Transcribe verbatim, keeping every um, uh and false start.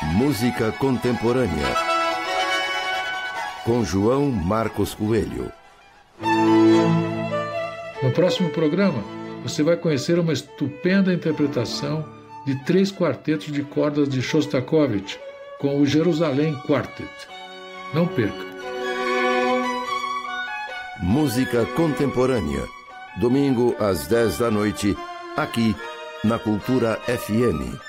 Música contemporânea, com João Marcos Coelho. No próximo programa, você vai conhecer uma estupenda interpretação de três quartetos de cordas de Shostakovich, com o Jerusalém Quartet. Não perca! Música contemporânea, domingo às dez da noite, aqui na Cultura F M.